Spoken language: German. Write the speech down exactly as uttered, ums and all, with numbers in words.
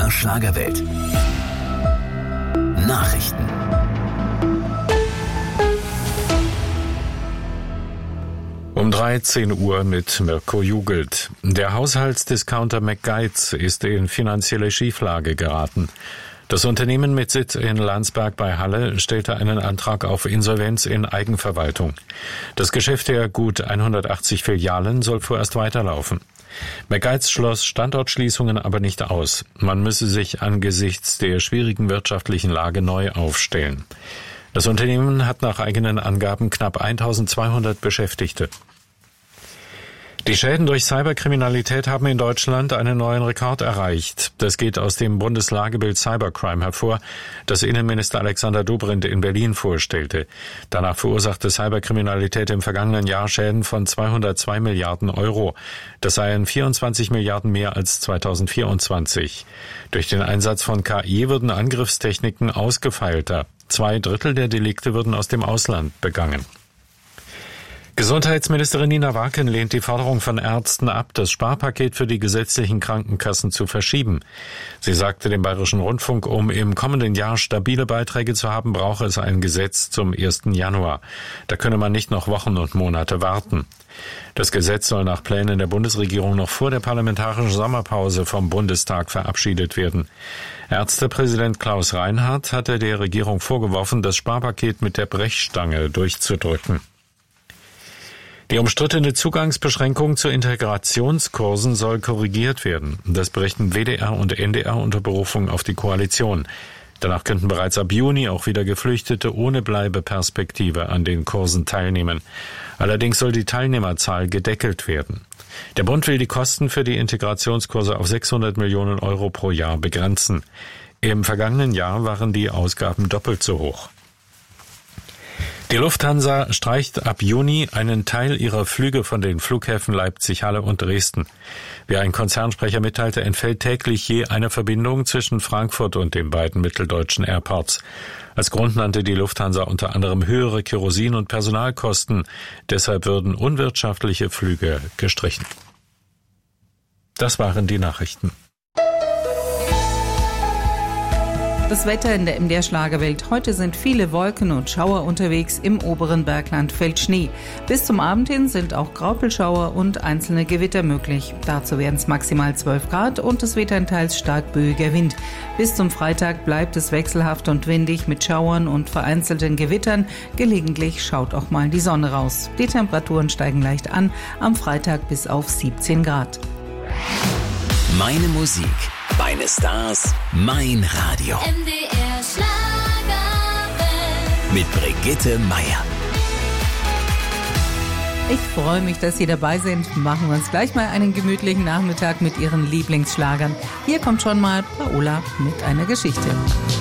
der Schlagerwelt. Nachrichten. Um dreizehn Uhr mit Mirko Jugelt. Der Haushaltsdiscounter McGuides ist in finanzielle Schieflage geraten. Das Unternehmen mit Sitz in Landsberg bei Halle stellte einen Antrag auf Insolvenz in Eigenverwaltung. Das Geschäft der gut hundertachtzig Filialen soll vorerst weiterlaufen. McGuides schloss Standortschließungen aber nicht aus. Man müsse sich angesichts der schwierigen wirtschaftlichen Lage neu aufstellen. Das Unternehmen hat nach eigenen Angaben knapp eintausendzweihundert Beschäftigte. Die Schäden durch Cyberkriminalität haben in Deutschland einen neuen Rekord erreicht. Das geht aus dem Bundeslagebild Cybercrime hervor, das Innenminister Alexander Dobrindt in Berlin vorstellte. Danach verursachte Cyberkriminalität im vergangenen Jahr Schäden von zweihundertzwei Milliarden Euro. Das seien vierundzwanzig Milliarden mehr als zweitausendvierundzwanzig. Durch den Einsatz von K I würden Angriffstechniken ausgefeilter. Zwei Drittel der Delikte würden aus dem Ausland begangen. Gesundheitsministerin Nina Warken lehnt die Forderung von Ärzten ab, das Sparpaket für die gesetzlichen Krankenkassen zu verschieben. Sie sagte dem Bayerischen Rundfunk, um im kommenden Jahr stabile Beiträge zu haben, brauche es ein Gesetz zum ersten Januar. Da könne man nicht noch Wochen und Monate warten. Das Gesetz soll nach Plänen der Bundesregierung noch vor der parlamentarischen Sommerpause vom Bundestag verabschiedet werden. Ärztepräsident Klaus Reinhardt hatte der Regierung vorgeworfen, das Sparpaket mit der Brechstange durchzudrücken. Die umstrittene Zugangsbeschränkung zu Integrationskursen soll korrigiert werden. Das berichten W D R und N D R unter Berufung auf die Koalition. Danach könnten bereits ab Juni auch wieder Geflüchtete ohne Bleibeperspektive an den Kursen teilnehmen. Allerdings soll die Teilnehmerzahl gedeckelt werden. Der Bund will die Kosten für die Integrationskurse auf sechshundert Millionen Euro pro Jahr begrenzen. Im vergangenen Jahr waren die Ausgaben doppelt so hoch. Die Lufthansa streicht ab Juni einen Teil ihrer Flüge von den Flughäfen Leipzig, Halle und Dresden. Wie ein Konzernsprecher mitteilte, entfällt täglich je eine Verbindung zwischen Frankfurt und den beiden mitteldeutschen Airports. Als Grund nannte die Lufthansa unter anderem höhere Kerosin- und Personalkosten. Deshalb würden unwirtschaftliche Flüge gestrichen. Das waren die Nachrichten. Das Wetter in der M D R Schlagerwelt. Heute sind viele Wolken und Schauer unterwegs. Im oberen Bergland fällt Schnee. Bis zum Abend hin sind auch Graupelschauer und einzelne Gewitter möglich. Dazu werden es maximal zwölf Grad und es weht ein teils stark böiger Wind. Bis zum Freitag bleibt es wechselhaft und windig mit Schauern und vereinzelten Gewittern. Gelegentlich schaut auch mal die Sonne raus. Die Temperaturen steigen leicht an, am Freitag bis auf siebzehn Grad. Meine Musik, meine Stars, mein Radio. M D R Schlagerwelt. Mit Brigitte Meier. Ich freue mich, dass Sie dabei sind. Machen wir uns gleich mal einen gemütlichen Nachmittag mit Ihren Lieblingsschlagern. Hier kommt schon mal Paola mit einer Geschichte.